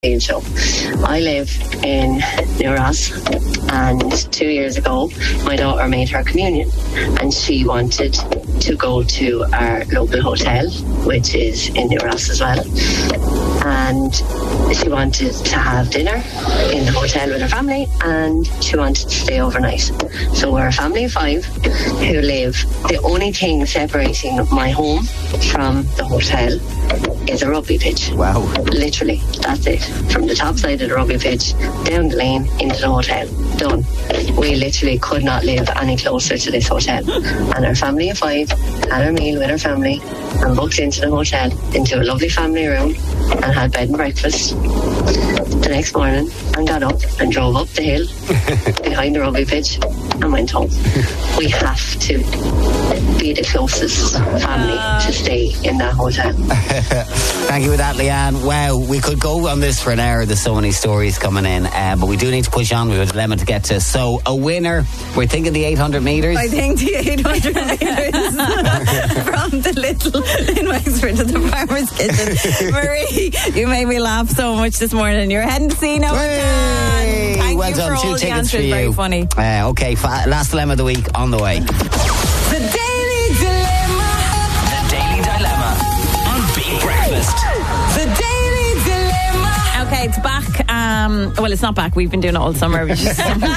show. I live in New Ross, and 2 years ago my daughter made her communion, and she wanted to go to our local hotel, which is in New Ross as well, and she wanted to have dinner in the hotel with her family, and she wanted to stay overnight. So we're a family of 5 who live. The only thing separating my home from the hotel is a rugby pitch. Wow. Literally, that's it. From the top side of the rugby pitch, down the lane, into the hotel. Done. We literally could not live any closer to this hotel. And our family of 5 had our meal with our family and booked into the hotel, into a lovely family room, and had bed and breakfast the next morning, and got up and drove up the hill behind the rugby pitch and went home. We have to be the closest family to stay in that hotel. Thank you for that, Leanne. Wow, we could go on this for an hour. There's so many stories coming in, but we do need to push on. We have a dilemma to get to. So a winner, we're thinking the 800 metres. I think the 800 metres from the little in Wexford to the farmer's kitchen. Marie, you made me laugh so much this morning. You're heading to see no one. Thank well you done. for 2 all the tickets answers. for you. Very funny. Okay, last dilemma of the week on the way. The Daily Dilemma. The Daily Dilemma on Big Breakfast. The Daily Dilemma. Okay, it's back. Well, it's not back. We've been doing it all summer. Just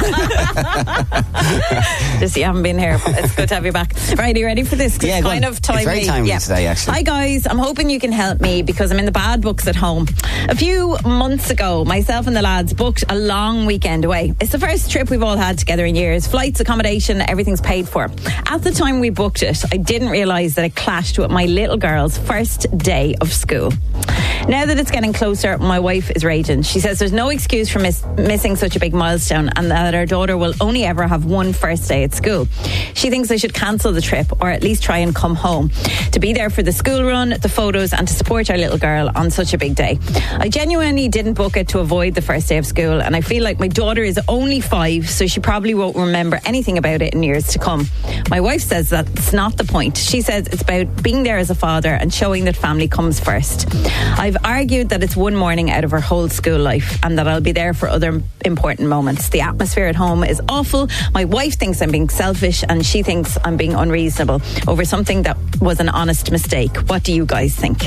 you haven't been here. It's good to have you back. Right, are you ready for this? Yeah, it's kind of timely. It's very timely today, actually. Hi guys, I'm hoping you can help me because I'm in the bad books at home. A few months ago, myself and the lads booked a long weekend away. It's the first trip we've all had together in years. Flights, accommodation, everything's paid for. At the time we booked it, I didn't realise that it clashed with my little girl's first day of school. Now that it's getting closer, my wife is raging. She says there's no excuse for missing such a big milestone, and that our daughter will only ever have one first day at school. She thinks I should cancel the trip, or at least try and come home to be there for the school run, the photos, and to support our little girl on such a big day. I genuinely didn't book it to avoid the first day of school, and I feel like my daughter is only 5, so she probably won't remember anything about it in years to come. My wife says that's not the point. She says it's about being there as a father and showing that family comes first. I've argued that it's one morning out of her whole school life and that I'll be there for other important moments. The atmosphere at home is awful. My wife thinks I'm being selfish and she thinks I'm being unreasonable over something that was an honest mistake. What do you guys think?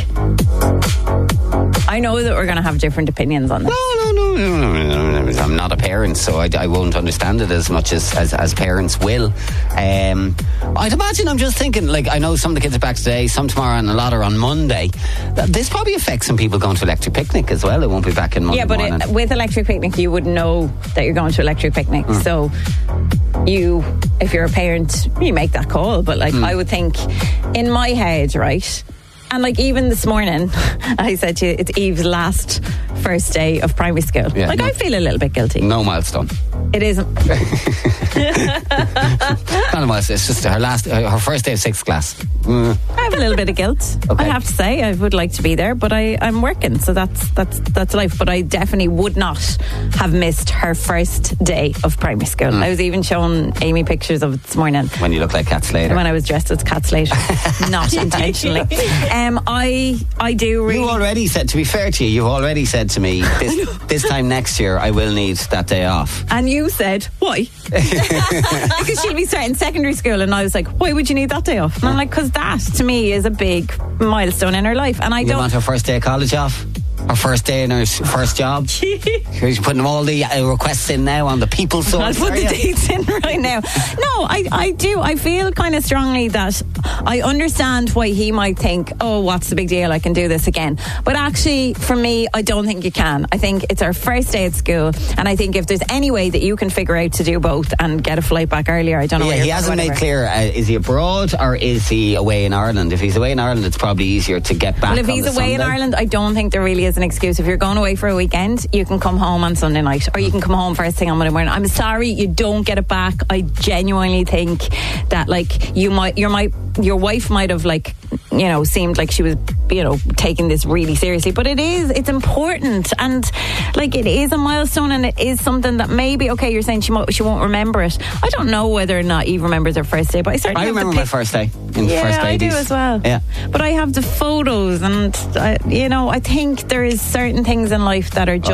I know that we're going to have different opinions on this. No. I'm not a parent, so I won't understand it as much as parents will. I'd imagine, I'm just thinking, like, I know some of the kids are back today, some tomorrow, and a lot are on Monday. This probably affects some people going to Electric Picnic as well. It won't be back in Monday morning. But with Electric Picnic, you would know that you're going to Electric Picnic. So if you're a parent, you make that call. But I would think, in my head, right? And even this morning, I said to you, it's Eve's last first day of primary school. Yeah, I feel a little bit guilty. No milestone. It isn't. Not a milestone. It's just her first day of 6th class. I have a little bit of guilt. Okay. I have to say, I would like to be there, but I'm working, so that's life. But I definitely would not have missed her first day of primary school. I was even showing Amy pictures of it this morning. When you look like Cat Slater. When I was dressed as Cat Slater. Not intentionally. I do really... You already said, to be fair to you, you've already said to me, this time next year I will need that day off. And you said, why? Because she'll be starting secondary school, and I was like, why would you need that day off? And I'm like, because that to me is a big milestone in her life, and You want her first day of college off? Her first day in her first job? She's putting all the requests in now on the people source. I'll put the dates in right now. No, I do. I feel kind of strongly that I understand why he might think, oh, what's the big deal? I can do this again. But actually, for me, I don't think you can. I think it's our first day at school, and I think if there's any way that you can figure out to do both and get a flight back earlier, I don't know. Yeah, he hasn't made clear, is he abroad or is he away in Ireland? If he's away in Ireland, it's probably easier to get back. Well, if he's away in Ireland, I don't think there really is an excuse. If you're going away for a weekend, you can come home on Sunday night, or you can come home first thing on Monday morning. I'm sorry, you don't get it back. I genuinely think that your wife might have seemed like she was taking this really seriously, but it's important, and it is a milestone, and it is something that maybe, okay, you're saying she won't remember it. I don't know whether or not Eve remembers her first day, but I remember my first day in first I do as well. Yeah, but I have the photos, and I think there is certain things in life that are just